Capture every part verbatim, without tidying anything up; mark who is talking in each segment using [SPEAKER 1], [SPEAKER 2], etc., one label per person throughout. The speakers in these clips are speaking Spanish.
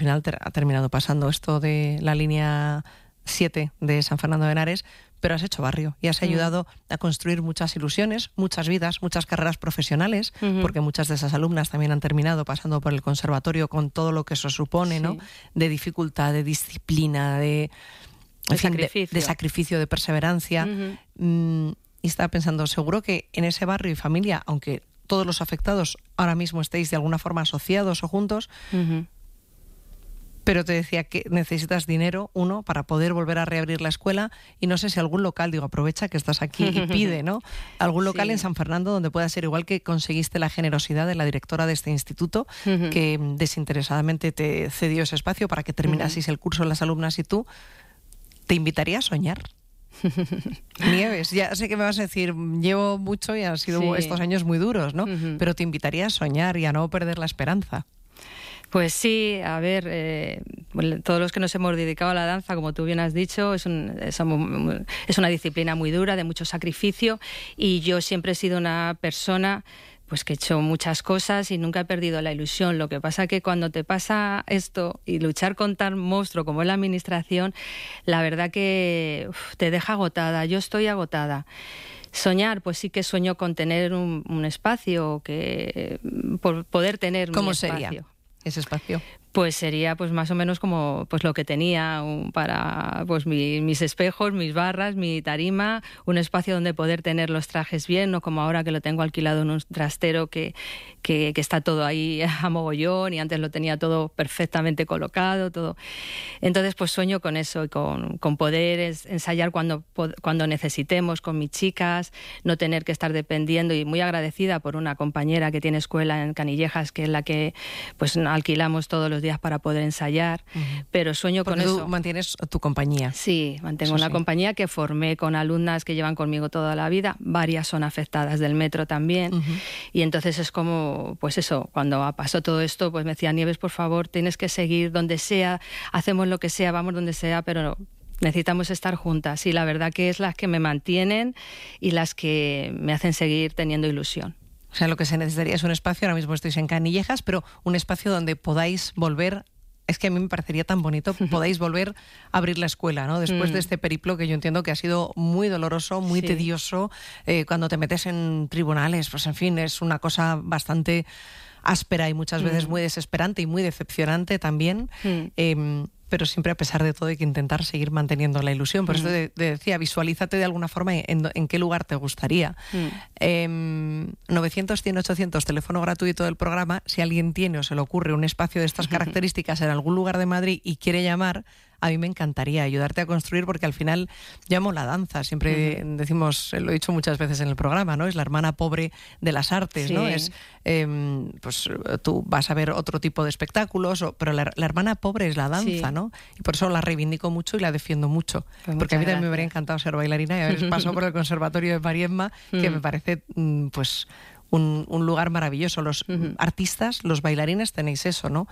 [SPEAKER 1] Al final ter- ha terminado pasando esto de la línea siete de San Fernando de Henares, pero has hecho barrio y has ayudado a construir muchas ilusiones, muchas vidas, muchas carreras profesionales, uh-huh. porque muchas de esas alumnas también han terminado pasando por el conservatorio con todo lo que eso supone, sí. ¿no? De dificultad, de disciplina, de,
[SPEAKER 2] de,
[SPEAKER 1] fin,
[SPEAKER 2] sacrificio.
[SPEAKER 1] De, de sacrificio, de perseverancia. Uh-huh. Mm, y estaba pensando, seguro que en ese barrio y familia, aunque todos los afectados ahora mismo estéis de alguna forma asociados o juntos, uh-huh. pero te decía que necesitas dinero, uno, para poder volver a reabrir la escuela, y no sé si algún local, digo, aprovecha que estás aquí y pide, ¿no? Algún local sí. en San Fernando donde pueda ser igual, que conseguiste la generosidad de la directora de este instituto, uh-huh. que desinteresadamente te cedió ese espacio para que terminaseis uh-huh. el curso las alumnas y tú. ¿Te invitaría a soñar? Nieves, ya sé que me vas a decir, llevo mucho y han sido sí. estos años muy duros, ¿no? Uh-huh. Pero te invitaría a soñar y a no perder la esperanza.
[SPEAKER 2] Pues sí, a ver, eh, todos los que nos hemos dedicado a la danza, como tú bien has dicho, es, un, es, un, es una disciplina muy dura, de mucho sacrificio, y yo siempre he sido una persona pues que he hecho muchas cosas y nunca he perdido la ilusión. Lo que pasa que cuando te pasa esto y luchar con tal monstruo como es la administración, la verdad que uf, te deja agotada. Yo estoy agotada. Soñar, pues sí que sueño con tener un, un espacio, que por poder tener
[SPEAKER 1] ¿Cómo
[SPEAKER 2] mi espacio.
[SPEAKER 1] sería ese espacio?
[SPEAKER 2] Pues sería pues más o menos como pues lo que tenía un, para pues mi, mis espejos, mis barras, mi tarima, un espacio donde poder tener los trajes bien, no como ahora que lo tengo alquilado en un trastero que, que, que está todo ahí a mogollón, y antes lo tenía todo perfectamente colocado, todo. Entonces pues sueño con eso, y con, con poder ensayar cuando, cuando necesitemos con mis chicas, no tener que estar dependiendo, y muy agradecida por una compañera que tiene escuela en Canillejas, que es la que pues alquilamos todos los días para poder ensayar, uh-huh. pero sueño
[SPEAKER 1] Porque
[SPEAKER 2] con
[SPEAKER 1] tú
[SPEAKER 2] eso.
[SPEAKER 1] ¿Mantienes tu compañía?
[SPEAKER 2] Sí, mantengo
[SPEAKER 1] eso
[SPEAKER 2] una
[SPEAKER 1] sí.
[SPEAKER 2] compañía que formé con alumnas que llevan conmigo toda la vida, varias son afectadas del metro también, uh-huh. y entonces es como, pues eso, cuando pasó todo esto, pues me decía, Nieves, por favor, tienes que seguir donde sea, hacemos lo que sea, vamos donde sea, pero no, necesitamos estar juntas, y la verdad que es las que me mantienen y las que me hacen seguir teniendo ilusión.
[SPEAKER 1] O sea, lo que se necesitaría es un espacio, ahora mismo estáis en Canillejas, pero un espacio donde podáis volver, es que a mí me parecería tan bonito, podáis volver a abrir la escuela, ¿no? Después mm. de este periplo que yo entiendo que ha sido muy doloroso, muy sí. tedioso, eh, cuando te metes en tribunales, pues en fin, es una cosa bastante áspera y muchas veces mm. muy desesperante y muy decepcionante también. Mm. Eh, pero siempre, a pesar de todo, hay que intentar seguir manteniendo la ilusión. Por mm. eso te, te decía, visualízate de alguna forma en, en qué lugar te gustaría. Mm. Eh, novecientos, cien, ochocientos, teléfono gratuito del programa. Si alguien tiene o se le ocurre un espacio de estas características en algún lugar de Madrid y quiere llamar, a mí me encantaría ayudarte a construir, porque al final llamo la danza, siempre uh-huh. decimos, lo he dicho muchas veces en el programa, ¿no? Es la hermana pobre de las artes, sí. ¿no? Es, eh, pues tú vas a ver otro tipo de espectáculos, o, pero la, la hermana pobre es la danza, sí. ¿no? Y por eso la reivindico mucho y la defiendo mucho, pues porque a mí también me habría encantado ser bailarina y haber pasado por el Conservatorio de Mariemma, uh-huh. que me parece, pues... Un, un lugar maravilloso. Los uh-huh. artistas, los bailarines tenéis eso, ¿no?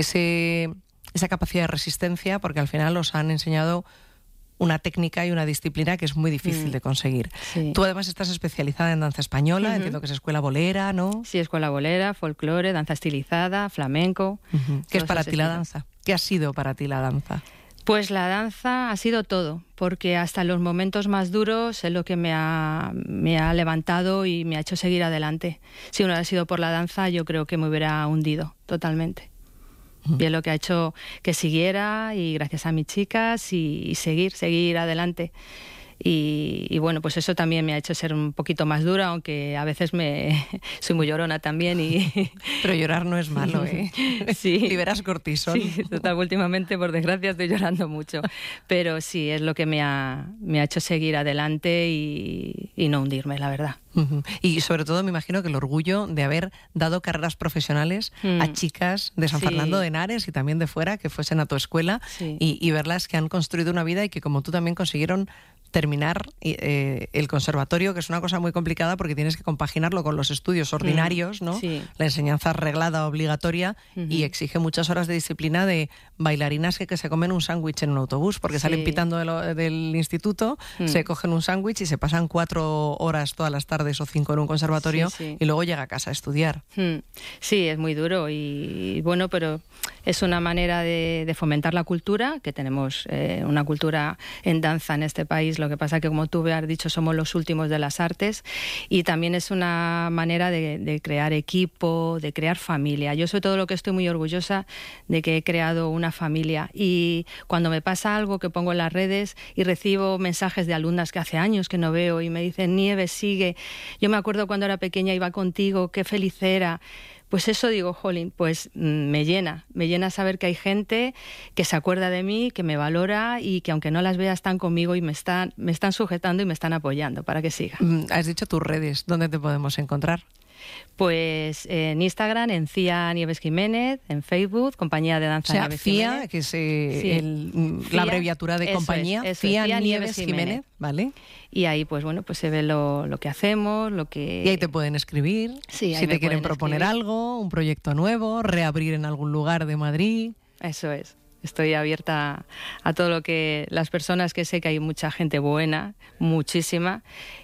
[SPEAKER 1] Ese, esa capacidad de resistencia, porque al final os han enseñado una técnica y una disciplina que es muy difícil uh-huh. de conseguir. Sí. Tú además estás especializada en danza española, uh-huh. entiendo que es escuela bolera, ¿no?
[SPEAKER 2] Sí, escuela bolera, folclore, danza estilizada, flamenco.
[SPEAKER 1] Uh-huh. ¿Qué es para ti la danza? ¿Qué ha sido para ti la danza?
[SPEAKER 2] Pues la danza ha sido todo, porque hasta los momentos más duros es lo que me ha, me ha levantado y me ha hecho seguir adelante. Si no hubiera sido por la danza, yo creo que me hubiera hundido totalmente. Mm. Y es lo que ha hecho que siguiera, y gracias a mis chicas, y, y seguir, seguir adelante. Y, y bueno, pues eso también me ha hecho ser un poquito más dura, aunque a veces me soy muy llorona también. Y
[SPEAKER 1] pero llorar no es malo, ¿eh?
[SPEAKER 2] Sí.
[SPEAKER 1] Liberas cortisol.
[SPEAKER 2] Sí, total, últimamente, por desgracia, estoy llorando mucho. Pero sí, es lo que me ha, me ha hecho seguir adelante y, y no hundirme, la verdad.
[SPEAKER 1] Uh-huh. Y sobre todo me imagino que el orgullo de haber dado carreras profesionales mm. a chicas de San sí. Fernando de Henares y también de fuera, que fuesen a tu escuela, sí. y, y verlas que han construido una vida y que, como tú, también consiguieron terminar eh, el conservatorio, que es una cosa muy complicada porque tienes que compaginarlo con los estudios ordinarios, ¿no?
[SPEAKER 2] Sí.
[SPEAKER 1] La enseñanza reglada, obligatoria, uh-huh. y exige muchas horas de disciplina de bailarinas que, que se comen un sándwich en un autobús, porque sí. salen pitando de lo, del instituto, uh-huh. se cogen un sándwich y se pasan cuatro horas todas las tardes o cinco en un conservatorio, sí, sí. y luego llega a casa a estudiar.
[SPEAKER 2] Uh-huh. Sí, es muy duro y bueno, pero es una manera de, de fomentar la cultura, que tenemos eh, una cultura en danza en este país. Lo que pasa que, como tú has dicho, somos los últimos de las artes, y también es una manera de, de crear equipo, de crear familia. Yo sobre todo lo que estoy muy orgullosa de que he creado una familia, y cuando me pasa algo que pongo en las redes y recibo mensajes de alumnas que hace años que no veo y me dicen: Nieves, sigue, yo me acuerdo cuando era pequeña iba contigo, qué feliz era. Pues eso digo, jolín, pues me llena, me llena saber que hay gente que se acuerda de mí, que me valora y que aunque no las vea están conmigo y me están, me están sujetando y me están apoyando para que siga.
[SPEAKER 1] Has dicho tus redes, ¿dónde te podemos encontrar?
[SPEAKER 2] Pues en Instagram, en Cía Nieves Jiménez, en Facebook, Compañía de Danza
[SPEAKER 1] o sea,
[SPEAKER 2] Nieves
[SPEAKER 1] Cía,
[SPEAKER 2] Jiménez.
[SPEAKER 1] que es eh,
[SPEAKER 2] sí.
[SPEAKER 1] el, la abreviatura de
[SPEAKER 2] eso
[SPEAKER 1] compañía,
[SPEAKER 2] es, eso
[SPEAKER 1] Cía,
[SPEAKER 2] es, Cía
[SPEAKER 1] Nieves,
[SPEAKER 2] Nieves
[SPEAKER 1] Jiménez,
[SPEAKER 2] Jiménez,
[SPEAKER 1] ¿vale?
[SPEAKER 2] Y ahí, pues bueno, pues se ve lo, lo que hacemos, lo que...
[SPEAKER 1] Y ahí te pueden escribir,
[SPEAKER 2] sí,
[SPEAKER 1] si te quieren
[SPEAKER 2] pueden
[SPEAKER 1] proponer
[SPEAKER 2] escribir.
[SPEAKER 1] algo, un proyecto nuevo, reabrir en algún lugar de Madrid.
[SPEAKER 2] Eso es. Estoy abierta a todo lo que las personas, que sé que hay mucha gente buena, muchísima,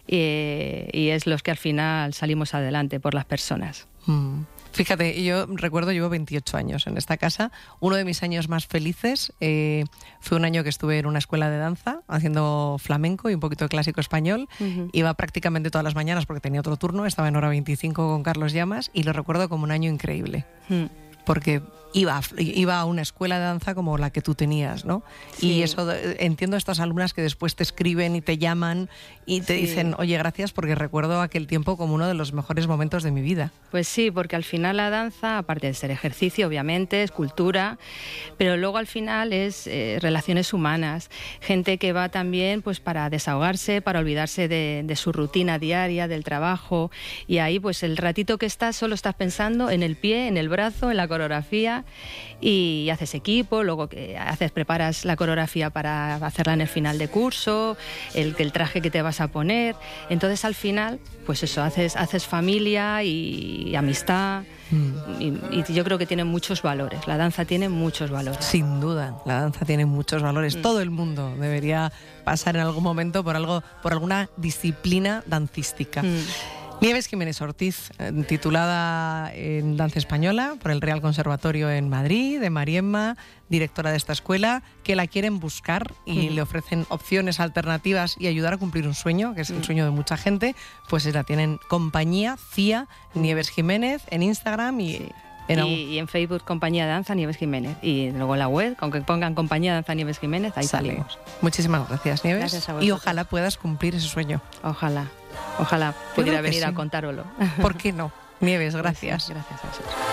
[SPEAKER 2] y, y es los que al final salimos adelante por las personas.
[SPEAKER 1] Mm. Fíjate, yo recuerdo, llevo veintiocho años en esta casa. Uno de mis años más felices eh, fue un año que estuve en una escuela de danza haciendo flamenco y un poquito de clásico español. Uh-huh. Iba prácticamente todas las mañanas porque tenía otro turno, estaba en hora veinticinco con Carlos Llamas, y lo recuerdo como un año increíble. Uh-huh. Porque iba, iba a una escuela de danza como la que tú tenías, ¿no? Sí. Y eso, entiendo a estas alumnas que después te escriben y te llaman y te sí. dicen: oye, gracias, porque recuerdo aquel tiempo como uno de los mejores momentos de mi vida.
[SPEAKER 2] Pues sí, porque al final la danza, aparte de ser ejercicio, obviamente, es cultura, pero luego al final es eh, relaciones humanas, gente que va también pues para desahogarse, para olvidarse de, de su rutina diaria, del trabajo, y ahí pues el ratito que estás solo estás pensando en el pie, en el brazo, en la coreografía, y haces equipo, luego que haces, preparas la coreografía para hacerla en el final de curso, el, el traje que te vas a poner. Entonces al final, pues eso, haces, haces familia y, y amistad, mm. y, y yo creo que tiene muchos valores, la danza tiene muchos valores.
[SPEAKER 1] Sin duda, la danza tiene muchos valores. Mm. Todo el mundo debería pasar en algún momento por algo, por alguna disciplina dancística. Mm. Nieves Jiménez Ortiz, titulada en danza española por el Real Conservatorio en Madrid, de Mariemma, directora de esta escuela, que la quieren buscar y uh-huh. le ofrecen opciones alternativas y ayudar a cumplir un sueño, que es uh-huh. el sueño de mucha gente. Pues la tienen Compañía Cía Nieves Jiménez en Instagram y... Sí.
[SPEAKER 2] En y, y en Facebook, Compañía de Danza Nieves Jiménez. Y luego en la web, aunque pongan Compañía de Danza Nieves Jiménez, ahí Sale. salimos.
[SPEAKER 1] Muchísimas gracias, Nieves.
[SPEAKER 2] Gracias a vosotros.
[SPEAKER 1] Y ojalá puedas cumplir ese sueño.
[SPEAKER 2] Ojalá, ojalá pudiera venir
[SPEAKER 1] sí.
[SPEAKER 2] a contároslo.
[SPEAKER 1] ¿Por qué no? Nieves, gracias.
[SPEAKER 2] Gracias a vosotros.